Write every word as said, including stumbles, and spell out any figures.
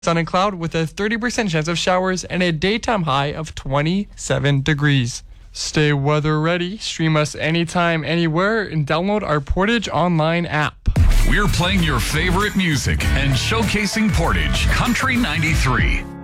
Sun and cloud with a thirty percent chance of showers and a daytime high of twenty-seven degrees. Stay weather ready. Stream us anytime, anywhere, and download our Portage Online app. We're playing your favorite music and showcasing Portage Country ninety-three.